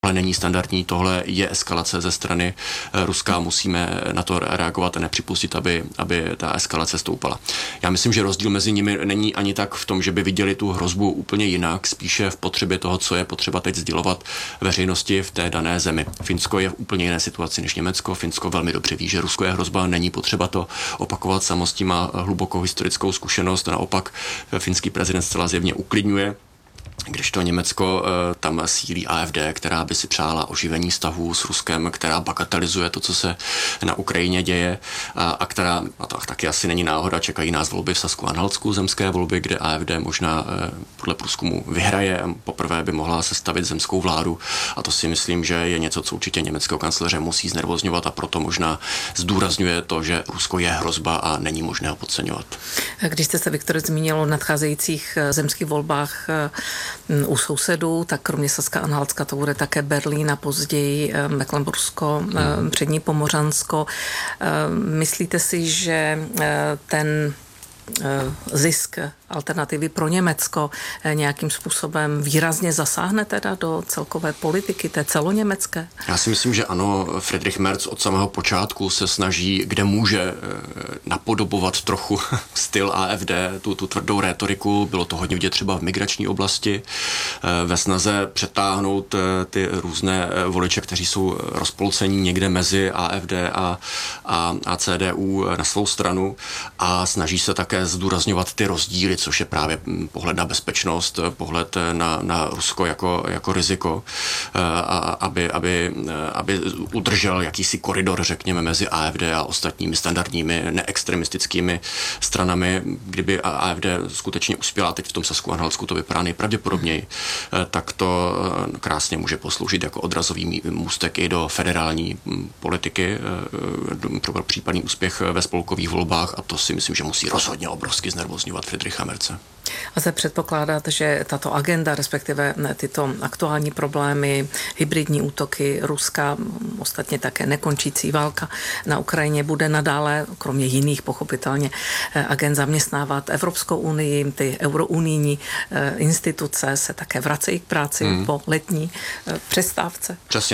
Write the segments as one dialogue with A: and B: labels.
A: tohle není standardní, tohle je eskalace ze strany Ruska, musíme na to reagovat a nepřipustit, aby ta eskalace stoupala. Já myslím, že rozdíl mezi nimi není ani tak v tom, že by viděli tu hrozbu úplně jinak, spíše v potřebě toho, co je potřeba teď sdělovat veřejnosti v té dané zemi. Finsko je v úplně jiné situaci než Německo. Finsko velmi dobře ví, že Rusko je hrozba, není potřeba to opakovat, samo s tím má hlubokou historickou zkušenost, naopak finský prezident zcela zjevně uklidňuje, kdežto Německo tam sílí AfD, která by si přála oživení vztahů s Ruskem, která bagatelizuje to, co se na Ukrajině děje a která, a to taky asi není náhoda, čekají nás volby v Sasku a Anhaltsku, zemské volby, kde AfD možná podle průzkumu vyhraje a poprvé by mohla sestavit zemskou vládu a to si myslím, že je něco, co určitě německého kancléře musí znervozňovat a proto možná zdůrazňuje to, že Rusko je hrozba a není možné ho podceňovat.
B: Když jste se, Viktor, zmínil o nadcházejících zemských volbách u sousedů, tak kromě Saska a Anhaltska to bude také Berlín a později Mecklenbursko, přední Pomořansko. Myslíte si, že ten zisk alternativy pro Německo nějakým způsobem výrazně zasáhne teda do celkové politiky, té celoněmecké?
A: Já si myslím, že ano. Friedrich Merz od samého počátku se snaží, kde může, napodobovat trochu styl AfD, tu tvrdou rétoriku. Bylo to hodně vidět třeba v migrační oblasti, ve snaze přetáhnout ty různé voliče, kteří jsou rozpolcení někde mezi AfD a CDU na svou stranu a snaží se také zdůrazňovat ty rozdíly, což je právě pohled na bezpečnost, pohled na Rusko jako riziko, aby udržel jakýsi koridor, řekněme, mezi AfD a ostatními standardními neextremistickými stranami. Kdyby AfD skutečně uspěla, teď v tom Sasku a Anhaltsku to vypadá nejpravděpodobněji, tak to krásně může posloužit jako odrazový můstek i do federální politiky pro případný úspěch ve spolkových volbách a to si myslím, že musí rozhodně obrovsky znervozňovat Friedricha Merze.
B: A se předpokládat, že tato agenda, respektive tyto aktuální problémy, hybridní útoky Ruska, ostatně také nekončící válka na Ukrajině bude nadále, kromě jiných pochopitelně, agend zaměstnávat Evropskou unii, ty eurounijní instituce se také vracejí k práci po letní přestávce.
A: Přesně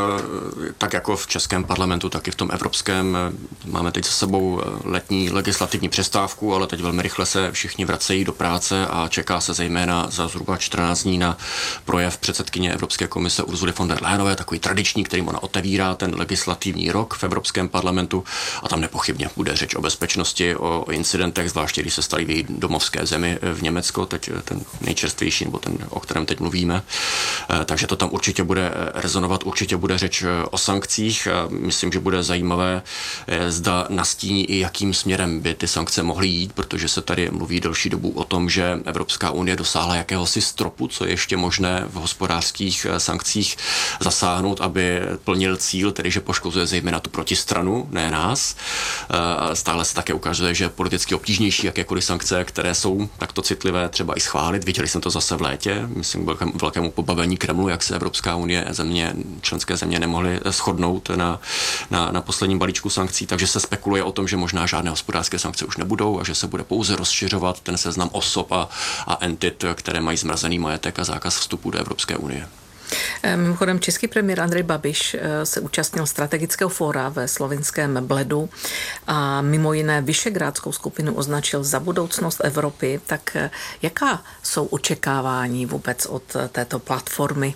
A: tak jako v českém parlamentu, tak i v tom evropském. Máme teď za sebou letní legislativní přestávku, ale teď velmi rychle se všichni vracejí do práce a čeká se zejména za zhruba 14 dní na projev předsedkyně Evropské komise Ursuly von der Leyenové, takový tradiční, kterým ona otevírá ten legislativní rok v Evropském parlamentu a tam nepochybně bude řeč o bezpečnosti, o incidentech, zvláště když se staví v její domovské zemi v Německu, teď ten nejčerstvější, nebo ten, o kterém teď mluvíme. Takže to tam určitě bude rezonovat, určitě bude řeč o sankcích. Myslím, že bude zajímavé, zda nastíní i jakým směrem by ty sankce mohly jít, protože se tady mluví delší dobu o tom, že Evropská unie dosáhla jakéhosi stropu, co je ještě možné v hospodářských sankcích zasáhnout, aby plnil cíl, tedy že poškozuje zejména tu protistranu, ne nás. Stále se také ukazuje, že politicky obtížnější jakékoliv sankce, které jsou takto citlivé, třeba i schválit. Viděli jsme to zase v létě, myslím velkému pobavení Kremlu, jak se Evropská unie, členské země nemohly shodnout na posledním balíčku sankcí, takže se spekuluje o tom, že možná žádné hospodářské sankce už nebudou a že se bude pouze rozšiřovat ten seznam osob a entit, které mají zmrazený majetek a zákaz vstupu do Evropské unie.
B: Mimochodem, český premiér Andrej Babiš se účastnil strategického fóra ve slovinském Bledu a mimo jiné Visegrádskou skupinu označil za budoucnost Evropy. Tak jaká jsou očekávání vůbec od této platformy?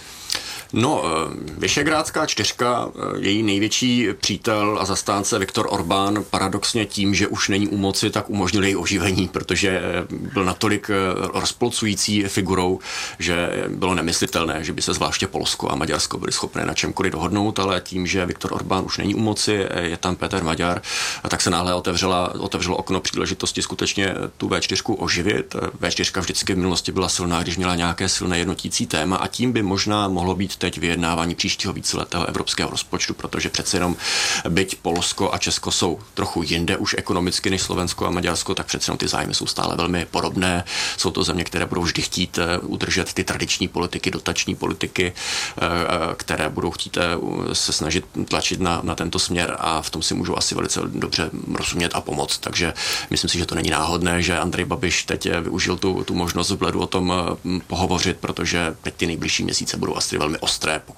A: No, Visegrádská čtyřka, její největší přítel a zastánce Viktor Orbán paradoxně tím, že už není u moci, tak umožnil její oživení, protože byl natolik rozpolcující figurou, že bylo nemyslitelné, že by se zvláště Polsko a Maďarsko byly schopné na čemkoliv dohodnout, ale tím, že Viktor Orbán už není u moci, je tam Péter Maďar, tak se náhle otevřelo okno příležitosti skutečně tu V4 oživit. V4 vždycky v minulosti byla silná, když měla nějaké silné jednotící téma a tím by možná mohlo být teď vyjednávání příštího víceletého evropského rozpočtu, protože přece jenom byť Polsko a Česko jsou trochu jinde už ekonomicky než Slovensko a Maďarsko, tak přece jenom ty zájmy jsou stále velmi podobné. Jsou to země, které budou vždy chtít udržet ty tradiční politiky, dotační politiky, které budou chtít se snažit tlačit na tento směr a v tom si můžou asi velice dobře rozumět a pomoct. Takže myslím si, že to není náhodné, že Andrej Babiš teď využil tu možnost v Bledu o tom pohovořit, protože teď ty nejbližší měsíce budou asi velmi ostré,